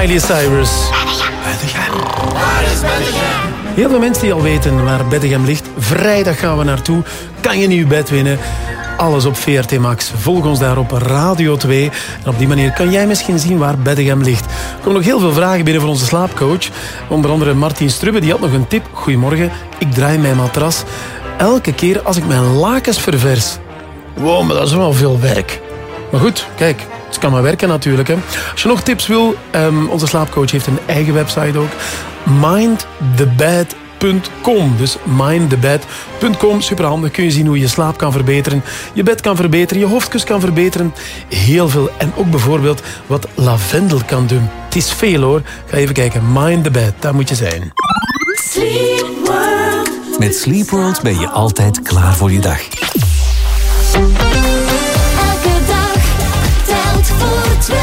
Miley Cyrus. Beddegem. Waar is Beddegem? Heel veel mensen die al weten waar Beddegem ligt. Vrijdag gaan we naartoe. Kan je een nieuw bed winnen? Alles op VRT Max. Volg ons daar op Radio 2. En op die manier kan jij misschien zien waar Beddegem ligt. Er komen nog heel veel vragen binnen van onze slaapcoach. Onder andere Martin Strubbe, die had nog een tip. Goedemorgen, ik draai mijn matras elke keer als ik mijn lakens ververs. Wow, maar dat is wel veel werk. Maar goed, kijk, het kan maar werken natuurlijk. Hè. Als je nog tips wil, onze slaapcoach heeft een eigen website ook. mindthebed.com. Dus mindthebed.com. Superhandig. Kun je zien hoe je slaap kan verbeteren, je bed kan verbeteren, je hoofdkus kan verbeteren. Heel veel. En ook bijvoorbeeld wat lavendel kan doen. Het is veel hoor. Ga even kijken. Mind the Bed. Daar moet je zijn. Sleep World. Met Sleep World ben je altijd klaar voor je dag. Elke dag telt voor twee.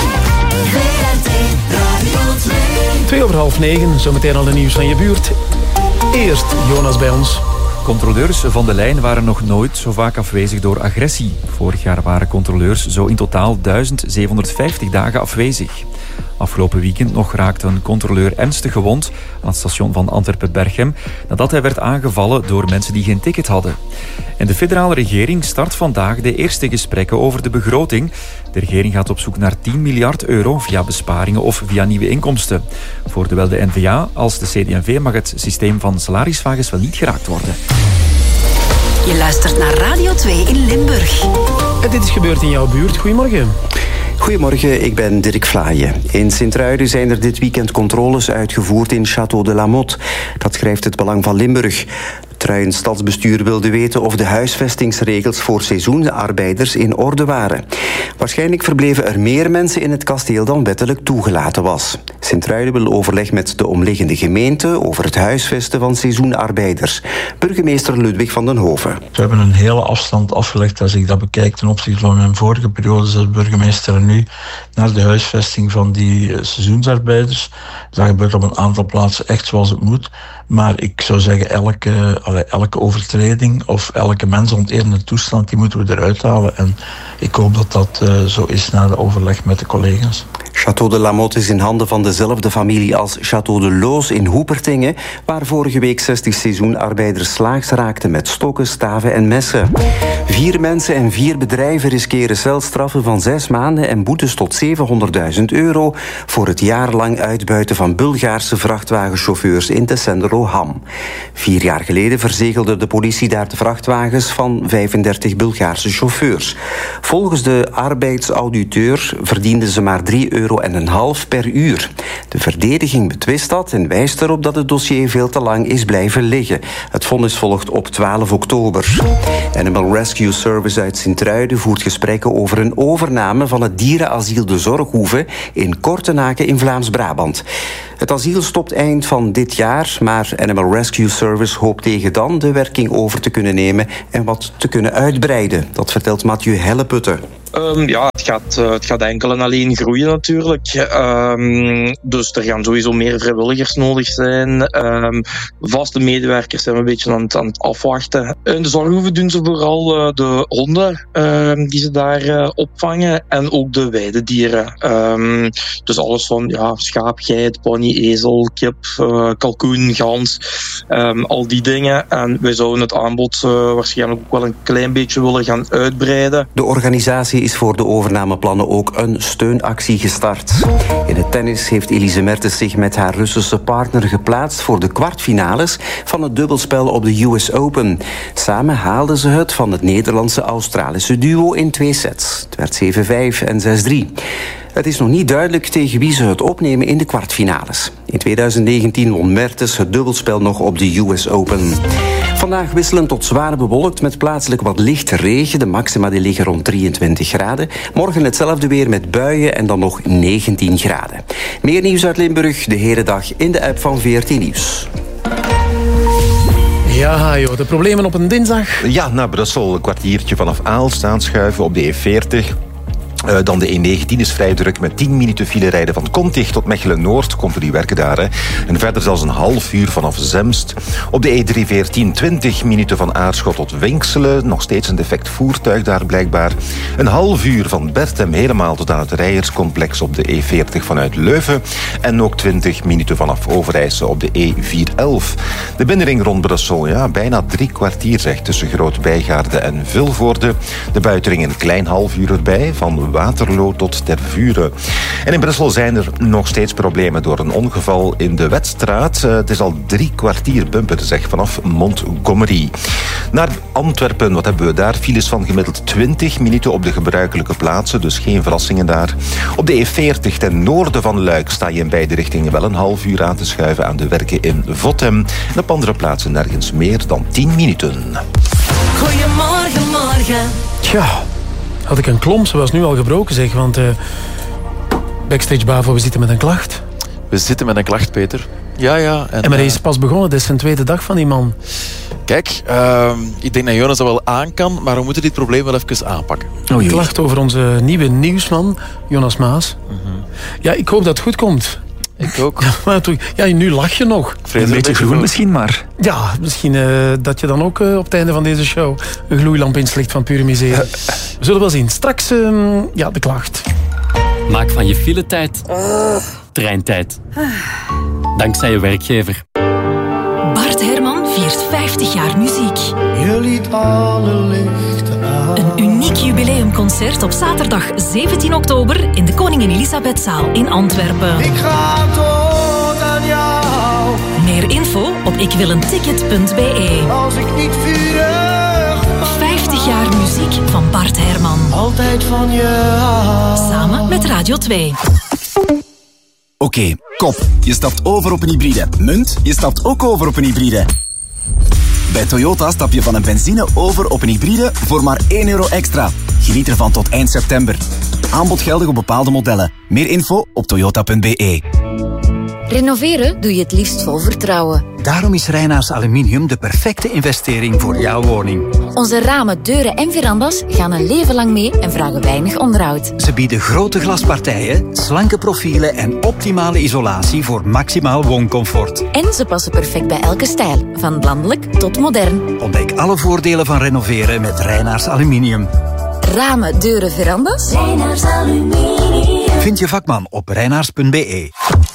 VRT Radio 2. 8:02. Zometeen al de nieuws van je buurt. Eerst Jonas bij ons. Controleurs van de lijn waren nog nooit zo vaak afwezig door agressie. Vorig jaar waren controleurs zo in totaal 1750 dagen afwezig. Afgelopen weekend nog raakte een controleur ernstig gewond aan het station van Antwerpen-Berchem nadat hij werd aangevallen door mensen die geen ticket hadden. En de federale regering start vandaag de eerste gesprekken over de begroting. De regering gaat op zoek naar 10 miljard euro via besparingen of via nieuwe inkomsten. Voor zowel de N-VA als de CD&V mag het systeem van salariswagens wel niet geraakt worden. Je luistert naar Radio 2 in Limburg. En dit is gebeurd in jouw buurt. Goedemorgen. Goedemorgen, ik ben Dirk Vlaaien. In Sint-Truiden zijn er dit weekend controles uitgevoerd in Château de la Motte. Dat schrijft het Belang van Limburg. Het Truiden stadsbestuur wilde weten of de huisvestingsregels voor seizoenarbeiders in orde waren. Waarschijnlijk verbleven er meer mensen in het kasteel dan wettelijk toegelaten was. Sint-Truiden wil overleg met de omliggende gemeente over het huisvesten van seizoenarbeiders. Burgemeester Ludwig van den Hoven. We hebben een hele afstand afgelegd als ik dat bekijk ten opzichte van mijn vorige periode als burgemeester en nu naar de huisvesting van die seizoensarbeiders. Dat gebeurt op een aantal plaatsen echt zoals het moet. Maar ik zou zeggen, elke overtreding of elke mensonterende toestand, die moeten we eruit halen. En ik hoop dat dat zo is na de overleg met de collega's. Château de la Motte is in handen van dezelfde familie als Château de Loos in Hoepertingen, waar vorige week 60 seizoenarbeiders slaags raakten met stokken, staven en messen. 4 mensen en 4 bedrijven riskeren celstraffen van 6 maanden en boetes tot 700.000 euro voor het jaarlang uitbuiten van Bulgaarse vrachtwagenchauffeurs in Tessenderlo-Ham. 4 jaar geleden verzegelde de politie daar de vrachtwagens van 35 Bulgaarse chauffeurs. Volgens de arbeidsauditeur verdienden ze maar €3,5 per uur. De verdediging betwist dat en wijst erop dat het dossier veel te lang is blijven liggen. Het vonnis volgt op 12 oktober. Animal Rescue Service uit Sint-Truiden voert gesprekken over een overname van het dierenasiel De Zorghoeve in Kortenaken in Vlaams-Brabant. Het asiel stopt eind van dit jaar, maar Animal Rescue Service hoopt tegen dan de werking over te kunnen nemen en wat te kunnen uitbreiden. Dat vertelt Mathieu Helleputte. Het gaat enkel en alleen groeien natuurlijk. Dus er gaan sowieso meer vrijwilligers nodig zijn. Vaste medewerkers zijn we een beetje aan het afwachten. In de zorghoeven doen ze vooral de honden die ze daar opvangen en ook de weidedieren. Dus alles van schaap, geit, pony, ezel, kip, kalkoen, gans, al die dingen. En wij zouden het aanbod waarschijnlijk ook wel een klein beetje willen gaan uitbreiden. De organisatie is voor de overnameplannen ook een steunactie gestart. In het tennis heeft Elise Mertens zich met haar Russische partner geplaatst voor de kwartfinales van het dubbelspel op de US Open. Samen haalden ze het van het Nederlandse-Australische duo in 2 sets. Het werd 7-5 en 6-3. Het is nog niet duidelijk tegen wie ze het opnemen in de kwartfinales. In 2019 won Mertens het dubbelspel nog op de US Open. Vandaag wisselend tot zwaar bewolkt met plaatselijk wat lichte regen. De maxima die liggen rond 23 graden. Morgen hetzelfde weer met buien en dan nog 19 graden. Meer nieuws uit Limburg de hele dag in de app van VRT Nieuws. Ja, joh, de problemen op een dinsdag. Ja, naar Brussel. Een kwartiertje vanaf Aalst aanschuiven op de E40. Dan de E19 is vrij druk met 10 minuten file rijden van Kontig tot Mechelen-Noord. Compagnie werken daar. Hè. En verder zelfs een half uur vanaf Zemst. Op de E314 20 minuten van Aarschot tot Winkselen. Nog steeds een defect voertuig daar blijkbaar. Een half uur van Bertem helemaal tot aan het Rijerscomplex op de E40 vanuit Leuven. En ook 20 minuten vanaf Overijse op de E411. De binnenring rond Brussel, ja, bijna 3 kwartier zeg, tussen Groot-Bijgaarde en Vilvoorde. De buitenring een klein half uur erbij, van Waterloo tot Tervuren. En in Brussel zijn er nog steeds problemen door een ongeval in de Wetstraat. Het is al 3 kwartier bumper zeg, vanaf Montgomery. Naar Antwerpen, wat hebben we daar? Files van gemiddeld 20 minuten op de gebruikelijke plaatsen, dus geen verrassingen daar. Op de E40 ten noorden van Luik sta je in beide richtingen wel een half uur aan te schuiven aan de werken in Vottem. En op andere plaatsen nergens meer dan 10 minuten. Goedemorgen, morgen. Tja, had ik een klomp, ze was nu al gebroken zeg, want Backstage Bavo, we zitten met een klacht. We zitten met een klacht, Peter. Ja. En maar hij is pas begonnen, dit is zijn tweede dag van die man. Kijk, ik denk dat Jonas dat wel aan kan, maar we moeten dit probleem wel even aanpakken. Een klacht over onze nieuwe nieuwsman, Jonas Maas. Ja, ik hoop dat het goed komt. Ik ook. Ja, nu lach je nog. Een beetje groen misschien, maar... Ja, misschien dat je dan ook op het einde van deze show een gloeilamp inslikt van pure miserie. We zullen wel zien. Straks, de klacht. Maak van je filetijd treintijd. Dankzij je werkgever. Bart Herman viert 50 jaar muziek. Je liet alle lichten aan. Een uniek jubileumconcert op zaterdag 17 oktober in de Koningin Elisabethzaal in Antwerpen. Ik ga tot aan jou. Meer info op ikwilenticket.be. Als ik niet vurig 50 jaar muziek van Bart Herman. Altijd van je hou. Samen met Radio 2. Oké, kop. Je stapt over op een hybride. Munt, je stapt ook over op een hybride. Bij Toyota stap je van een benzine over op een hybride voor maar €1 extra. Geniet ervan tot eind september. Aanbod geldig op bepaalde modellen. Meer info op toyota.be. Renoveren doe je het liefst vol vertrouwen. Daarom is Reinaars Aluminium de perfecte investering voor jouw woning. Onze ramen, deuren en verandas gaan een leven lang mee en vragen weinig onderhoud. Ze bieden grote glaspartijen, slanke profielen en optimale isolatie voor maximaal wooncomfort. En ze passen perfect bij elke stijl, van landelijk tot modern. Ontdek alle voordelen van renoveren met Reinaars Aluminium. Ramen, deuren, verandas? Reinaars Aluminium. Vind je vakman op reinaars.be.